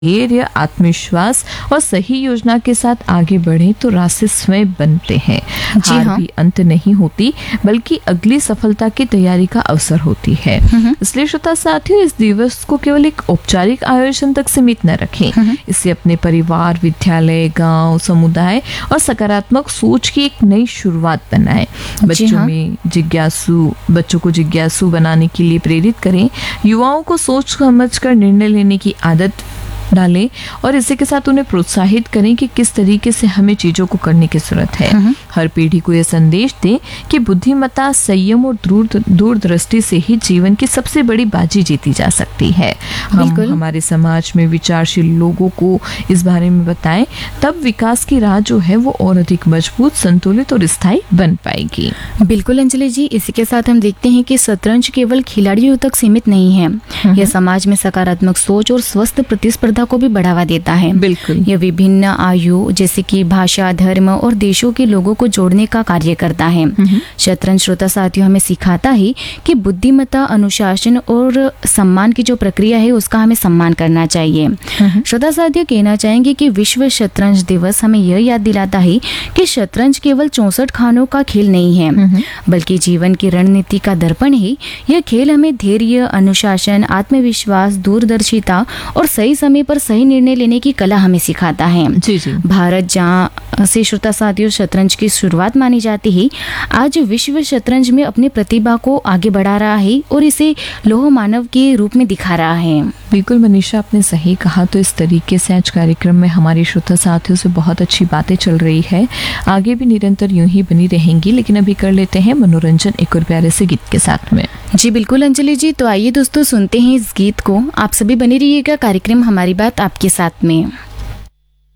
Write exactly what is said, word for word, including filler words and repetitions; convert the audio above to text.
धैर्य, आत्मविश्वास और सही योजना के साथ आगे बढ़े तो रास्ते स्वयं बनते हैं। हार हाँ। भी अंत नहीं होती, बल्कि अगली सफलता की तैयारी का अवसर होती है। इसलिए श्रोता साथियों, इस दिवस को केवल एक औपचारिक आयोजन तक सीमित न रखें। इसे अपने परिवार, विद्यालय, गांव, समुदाय और सकारात्मक सोच की एक नई शुरुआत बनाएं। बच्चों हाँ। में जिज्ञासु बच्चों को जिज्ञासु बनाने के लिए प्रेरित करें। युवाओं को सोच समझकर निर्णय लेने की आदत डालें और इसी के साथ उन्हें प्रोत्साहित करें कि किस तरीके से हमें चीजों को करने की जरूरत है। हर पीढ़ी को यह संदेश दें कि बुद्धिमत्ता, संयम और दूर दूरदृष्टि से ही जीवन की सबसे बड़ी बाजी जीती जा सकती है। हम हमारे समाज में विचारशील लोगों को इस बारे में बताएं, तब विकास की राह जो है वो और अधिक मजबूत, संतुलित और स्थायी बन पाएगी। बिल्कुल अंजलि जी, इसी के साथ हम देखते हैं कि शतरंज केवल खिलाड़ियों तक सीमित नहीं है। यह समाज में सकारात्मक सोच और स्वस्थ प्रतिस्पर्धा को भी बढ़ावा देता है। बिल्कुल। यह विभिन्न आयु, जैसे कि भाषा, धर्म और देशों के लोगों को जोड़ने का कार्य करता है। शतरंज श्रोता साथियों हमें सिखाता है कि बुद्धिमत्ता, अनुशासन और सम्मान की जो प्रक्रिया है उसका हमें सम्मान करना चाहिए। श्रोता साथियों, कहना चाहेंगे कि विश्व शतरंज दिवस हमें यह याद दिलाता है कि शतरंज केवल चौसठ खानों का खेल नहीं है, बल्कि जीवन की रणनीति का दर्पण है। यह खेल हमें धैर्य, अनुशासन, आत्मविश्वास, दूरदर्शिता और सही समय पर सही निर्णय लेने की कला हमें सिखाता है। जी जी। भारत, जहाँ से श्रोता साथियों शतरंज की शुरुआत मानी जाती है, आज विश्व शतरंज में अपनी प्रतिभा को आगे बढ़ा रहा है और इसे लौह मानव के रूप में दिखा रहा है। बिल्कुल मनीषा, आपने सही कहा। तो इस तरीके से आज कार्यक्रम में हमारे श्रोता साथियों से बहुत अच्छी बातें चल रही है, आगे भी निरंतर यूं ही बनी रहेंगी। लेकिन अभी कर लेते हैं मनोरंजन एक और प्यारे से गीत के साथ में। जी बिल्कुल अंजलि जी, तो आइए दोस्तों सुनते हैं इस गीत को। आप सभी बने रहिएगा कार्यक्रम हमारी बात आपके साथ में।